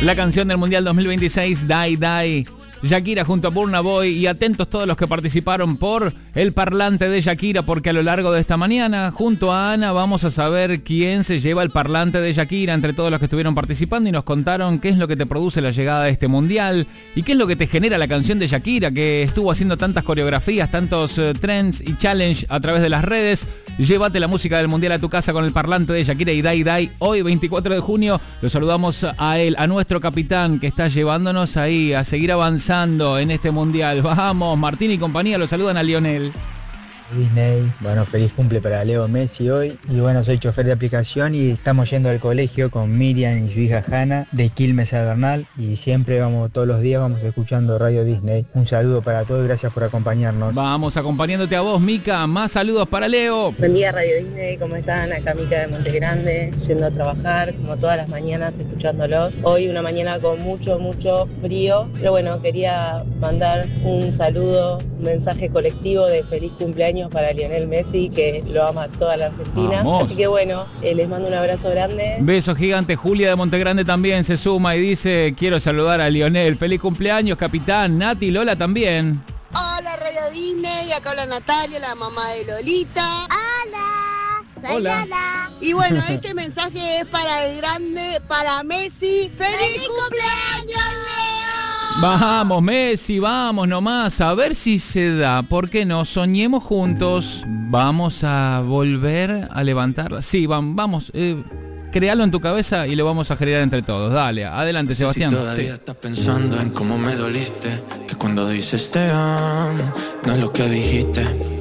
La canción del Mundial 2026, Die Die. Shakira junto a Burna Boy, y atentos todos los que participaron por el parlante de Shakira, porque a lo largo de esta mañana, junto a Ana, vamos a saber quién se lleva el parlante de Shakira entre todos los que estuvieron participando y nos contaron qué es lo que te produce la llegada de este mundial y qué es lo que te genera la canción de Shakira, que estuvo haciendo tantas coreografías, tantos trends y challenge a través de las redes. Llévate la música del mundial a tu casa con el parlante de Shakira y Die Die. Hoy, 24 de junio, lo saludamos a él, a nuestro capitán, que está llevándonos ahí a seguir avanzando en este mundial. Vamos, Martín y compañía, lo saludan a Lionel. Disney, bueno, feliz cumple para Leo Messi hoy. Y bueno, soy chofer de aplicación y estamos yendo al colegio con Miriam y su hija Hanna de Quilmes a Bernal, y siempre todos los días vamos escuchando Radio Disney. Un saludo para todos y gracias por acompañarnos. Vamos acompañándote a vos, Mica. Más saludos para Leo. Buen día, Radio Disney, ¿cómo están? Acá Mica de Monte Grande, yendo a trabajar como todas las mañanas escuchándolos. Hoy una mañana con mucho frío, pero bueno, quería mandar un saludo, un mensaje colectivo de feliz cumpleaños para Lionel Messi, que lo ama toda la Argentina. Vamos. Así que bueno, les mando un abrazo grande. Beso gigante. Julia de Montegrande también se suma y dice: quiero saludar a Lionel. Feliz cumpleaños, capitán. Nati y Lola también. Hola, Radio Disney, acá habla Natalia, la mamá de Lolita. Hola, soy Hola. Lola. Y bueno, este mensaje es para el grande, para Messi. ¡Feliz cumpleaños, Leo! Vamos, Messi, vamos nomás, a ver si se da. ¿Por qué no? Soñemos juntos. Vamos a volver a levantarla. Sí, vamos, créalo en tu cabeza y lo vamos a generar entre todos. Dale, adelante, Sebastián. Si todavía estás pensando en cómo me doliste, que cuando dices te amo, no es lo que dijiste.